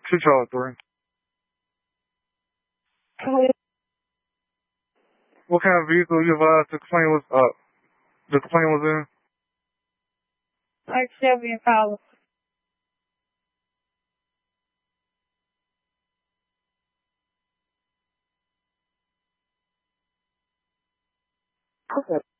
Two Charlie 3. What kind of vehicle you advised the complaint was in? Like Chevy Impala. Okay.